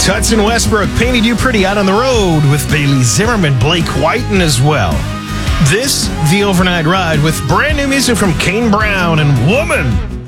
Hudson Westbrook painted you pretty out on the road with Bailey Zimmerman, Blake Whiten as well. This, The Overnight Ride, with brand new music from Kane Brown and Woman.